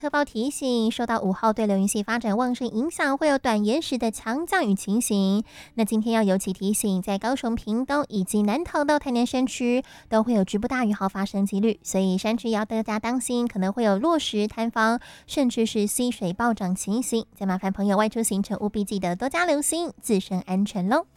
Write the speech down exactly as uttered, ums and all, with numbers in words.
特报提醒，受到五号对流云系发展旺盛影响，会有短延时的强降雨情形。那今天要尤其提醒，在高雄、屏东以及南投到台南山区都会有局部大雨号发生几率，所以山区也要大家当心，可能会有落石坍方，甚至是溪水暴涨情形。再麻烦朋友外出行程务必记得多加留心，自身安全喽。